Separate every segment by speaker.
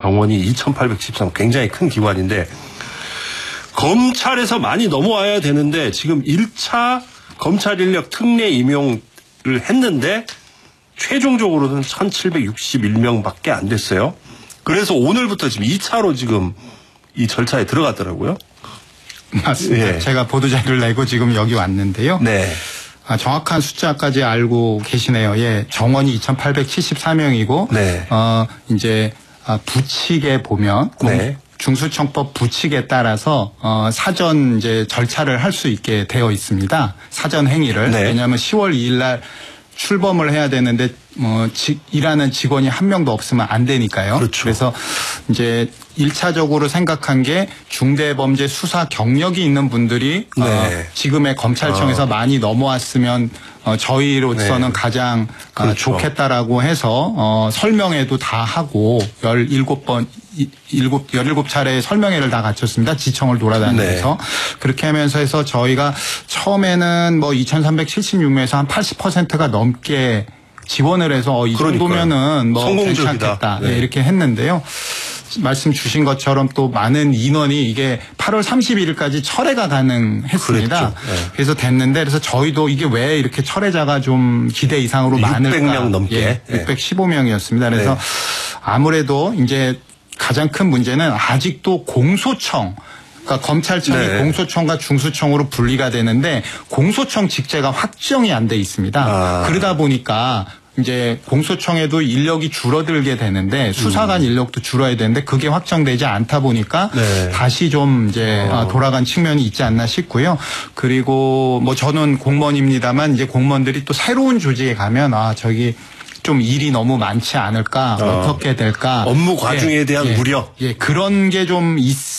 Speaker 1: 정원이 2,813 굉장히 큰 기관인데 검찰에서 많이 넘어와야 되는데 지금 1차 검찰 인력 특례 임용을 했는데 최종적으로는 1,761명밖에 안 됐어요. 그래서 오늘부터 지금 2차로 지금 이 절차에 들어갔더라고요.
Speaker 2: 맞습니다. 예. 제가 보도자료를 내고 지금 여기 왔는데요.
Speaker 1: 네.
Speaker 2: 정확한 숫자까지 알고 계시네요. 예, 정원이 2,874명이고,
Speaker 1: 네.
Speaker 2: 이제 부칙에 보면
Speaker 1: 네.
Speaker 2: 중수청법 부칙에 따라서 사전 이제 절차를 할 수 있게 되어 있습니다. 사전 행위를.
Speaker 1: 네.
Speaker 2: 왜냐하면 10월 2일 날 출범을 해야 되는데 일하는 직원이 한 명도 없으면 안 되니까요.
Speaker 1: 그렇죠.
Speaker 2: 그래서 이제 1차적으로 생각한 게 중대범죄 수사 경력이 있는 분들이
Speaker 1: 네.
Speaker 2: 지금의 검찰청에서 많이 넘어왔으면 저희로서는
Speaker 1: 네.
Speaker 2: 가장
Speaker 1: 그렇죠.
Speaker 2: 좋겠다라고 해서 설명회도 다 하고 17차례 설명회를 다 갖췄습니다. 지청을 돌아다니면서. 네. 그렇게 하면서 해서 저희가 처음에는 2,376명에서 한 80%가 넘게 지원을 해서 이 정도면은 괜찮겠다. 네. 이렇게 했는데요. 말씀 주신 것처럼 또 많은 인원이 이게 8월 31일까지 철회가 가능했습니다. 네. 그래서 됐는데 그래서 저희도 이게 왜 이렇게 철회자가 좀 기대 이상으로 많을까.
Speaker 1: 600명 넘게.
Speaker 2: 예, 615명이었습니다. 그래서 네. 아무래도 이제 가장 큰 문제는 아직도 공소청 그러니까 검찰청이 네. 공소청과 중수청으로 분리가 되는데 공소청 직제가 확정이 안 돼 있습니다. 그러다 보니까 이제 공소청에도 인력이 줄어들게 되는데 수사관 인력도 줄어야 되는데 그게 확정되지 않다 보니까 네. 다시 좀 이제 돌아간 측면이 있지 않나 싶고요. 그리고 저는 공무원입니다만 이제 공무원들이 또 새로운 조직에 가면 저기 좀 일이 너무 많지 않을까 어떻게 될까
Speaker 1: 업무 과중에 대한 우려
Speaker 2: 그런 게 좀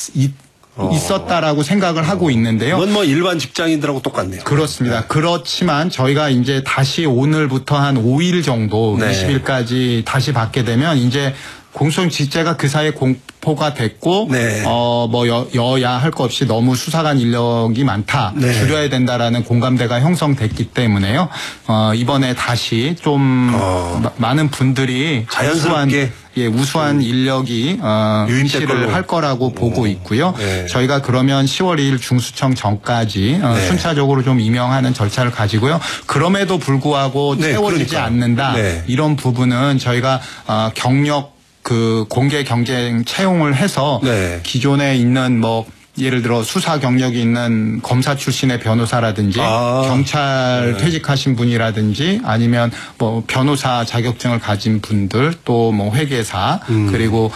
Speaker 2: 있었다라고 생각을 하고 있는데요.
Speaker 1: 이건 일반 직장인들하고 똑같네요.
Speaker 2: 그렇습니다. 네. 그렇지만 저희가 이제 다시 오늘부터 한 5일 정도 네. 20일까지 다시 받게 되면 이제 공소청 직제가 그 사이에 공포가 됐고 네. 여야 할 것 없이 너무 수사관 인력이 많다. 네. 줄여야 된다라는 공감대가 형성됐기 때문에요. 이번에 다시 좀 많은 분들이
Speaker 1: 자연스럽게
Speaker 2: 우수한 인력이 유임시를 할 거라고 보고 있고요. 네. 저희가 그러면 10월 2일 중수청 전까지 네. 순차적으로 좀 임명하는 절차를 가지고요. 그럼에도 불구하고 채워지지 않는다. 네. 이런 부분은 저희가 경력 공개 경쟁 채용을 해서 네. 기존에 있는 예를 들어 수사 경력이 있는 검사 출신의 변호사라든지 경찰 퇴직하신 분이라든지 아니면 변호사 자격증을 가진 분들 또 회계사 그리고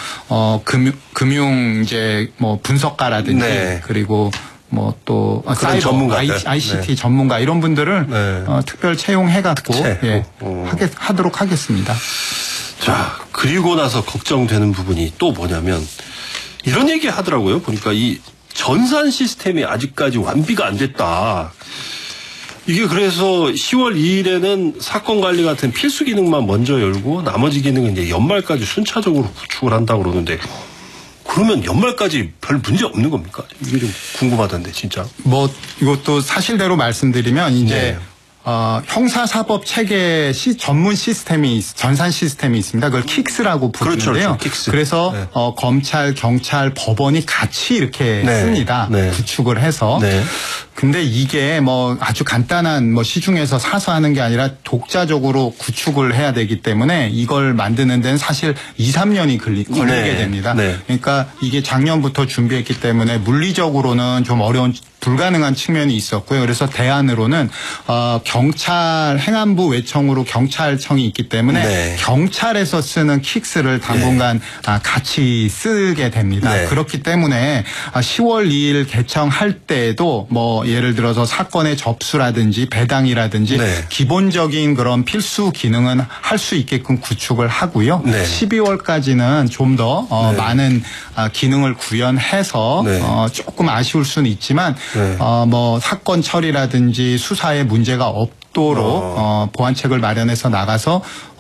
Speaker 2: 금융 이제 분석가라든지 네. 그리고 또 사이버
Speaker 1: 전문가
Speaker 2: ICT
Speaker 1: 네.
Speaker 2: 전문가 이런 분들을 네. 특별 채용해갖고 하도록 하겠습니다.
Speaker 1: 자, 그리고 나서 걱정되는 부분이 또 뭐냐면 이런 얘기 하더라고요. 보니까 이 전산 시스템이 아직까지 완비가 안 됐다. 이게 그래서 10월 2일에는 사건 관리 같은 필수 기능만 먼저 열고 나머지 기능은 이제 연말까지 순차적으로 구축을 한다고 그러는데 그러면 연말까지 별 문제 없는 겁니까? 이게 좀 궁금하던데 진짜.
Speaker 2: 이것도 사실대로 말씀드리면 이제 네. 형사사법 체계 전문 시스템이 전산 시스템이 있습니다. 그걸 킥스라고 부르는데요.
Speaker 1: 그렇죠, 킥스.
Speaker 2: 그래서 네. 검찰, 경찰, 법원이 같이 이렇게 네. 씁니다. 네. 구축을 해서. 네. 근데 이게 아주 간단한 시중에서 사서 하는 게 아니라 독자적으로 구축을 해야 되기 때문에 이걸 만드는 데는 사실 2, 3년이 걸리게
Speaker 1: 네.
Speaker 2: 됩니다.
Speaker 1: 네.
Speaker 2: 그러니까 이게 작년부터 준비했기 때문에 물리적으로는 좀 불가능한 측면이 있었고요. 그래서 대안으로는 경찰 행안부 외청으로 경찰청이 있기 때문에 네. 경찰에서 쓰는 킥스를 당분간 네. 같이 쓰게 됩니다. 네. 그렇기 때문에 10월 2일 개청할 때에도 예를 들어서 사건의 접수라든지 배당이라든지 네. 기본적인 그런 필수 기능은 할 수 있게끔 구축을 하고요. 네. 12월까지는 좀 더 네. 많은 기능을 구현해서 네. 조금 아쉬울 수는 있지만 네. 사건 처리라든지 수사에 문제가 없도록 보완책을 마련해서 나가서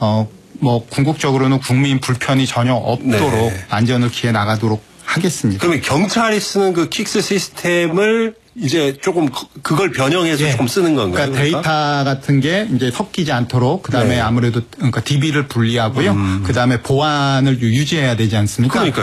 Speaker 2: 궁극적으로는 국민 불편이 전혀 없도록 네. 안전을 기해 나가도록 하겠습니다.
Speaker 1: 그러면 경찰이 쓰는 그 킥스 시스템을 이제 조금 그걸 변형해서 조금 쓰는 건가요?
Speaker 2: 그러니까 데이터 같은 게 이제 섞이지 않도록 그다음에 네. 아무래도 DB를 분리하고요. 그다음에 보안을 유지해야 되지 않습니까?
Speaker 1: 그러니까요.